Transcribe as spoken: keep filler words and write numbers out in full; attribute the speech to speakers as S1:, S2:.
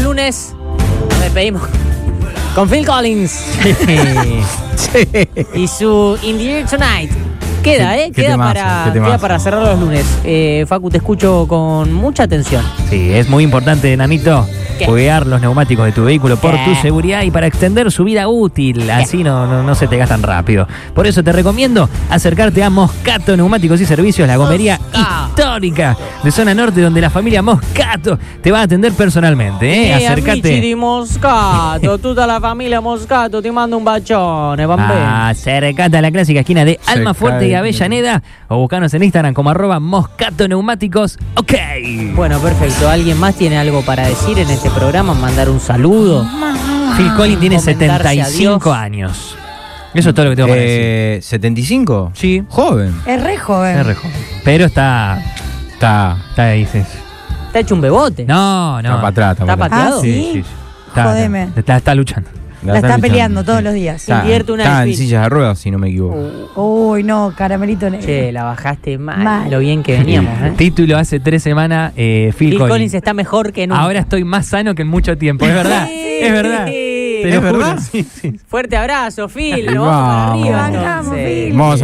S1: los lunes nos despedimos con Phil Collins
S2: Sí.
S1: y su In the Air Tonight. Queda, ¿eh?
S2: Qué
S1: Queda,
S2: temazo,
S1: para,
S2: qué temazo.
S1: queda para cerrar los lunes. Eh, Facu, te escucho con mucha atención.
S3: Sí, es muy importante, Nanito,
S1: ¿Qué?
S3: cuidar los neumáticos de tu vehículo por
S1: ¿Qué?
S3: tu seguridad y para extender su vida útil. Así no, no, no se te gastan rápido. Por eso te recomiendo acercarte a Moscato Neumáticos y Servicios, la gomería
S1: Moscato.
S3: histórica de zona norte, donde la familia Moscato te va a atender personalmente. ¿eh?
S1: Eh, amici
S3: Acércate.
S1: di Moscato, tutta la familia Moscato, ti mando un bacione, bambino.
S3: Acercate a la clásica esquina de
S2: Se
S3: Almafuerte y
S2: cae.
S3: Avellaneda o buscanos en Instagram como arroba Moscato Neumáticos. Ok.
S1: Bueno, perfecto. ¿Alguien más tiene algo para decir en este programa? ¿Mandar un saludo?
S3: Phil Collins tiene
S1: Encomendarse
S3: setenta y cinco
S1: a Dios.
S3: años. Eso es todo lo que tengo para decir.
S2: Eh, ¿setenta y cinco?
S3: Sí.
S2: Joven.
S4: Es re joven.
S3: Es re joven. Pero está.
S2: Está.
S3: Está ahí, sí.
S1: Está hecho un bebote.
S3: No, no.
S2: Está para atrás. Está
S1: ¿Está
S2: para atrás.
S1: pateado?
S4: Ah, ¿sí?
S3: Está,
S4: Jodeme.
S3: está, está- está luchando.
S4: La está
S2: luchando,
S4: peleando todos
S2: sí.
S4: los días.
S2: Está,
S1: Invierte una
S2: está en
S1: difícil.
S2: sillas de ruedas, si no me equivoco.
S4: Uy, no, caramelito negro.
S1: Che, la bajaste mal,
S4: Mal.
S1: lo bien que veníamos, ¿eh?
S3: Título hace tres semanas, eh, Phil,
S1: Phil
S3: Collins.
S1: Collins está mejor que nunca.
S3: Ahora estoy más sano que en mucho tiempo. Es verdad.
S1: Sí.
S3: Es verdad. Te
S2: ¿Es
S3: lo juro.
S2: verdad?
S3: Sí, sí.
S1: Fuerte abrazo, Phil.
S2: Vamos.
S1: Vamos para arriba.
S4: Bancamos,
S1: entonces.
S4: Phil.
S2: Vamos